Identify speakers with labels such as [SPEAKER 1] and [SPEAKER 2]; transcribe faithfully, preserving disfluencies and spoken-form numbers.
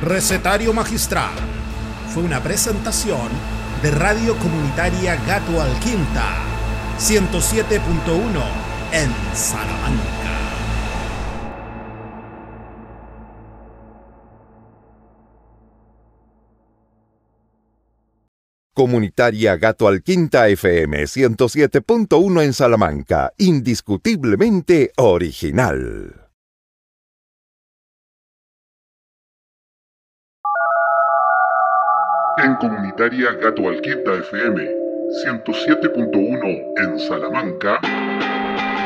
[SPEAKER 1] Recetario Magistral fue una presentación de Radio Comunitaria Gato Alquinta, ciento siete punto uno en Salamanca.
[SPEAKER 2] Comunitaria Gato Alquinta F M ciento siete punto uno en Salamanca, indiscutiblemente original.
[SPEAKER 3] En Comunitaria Gato Alquinta F M ciento siete punto uno en Salamanca,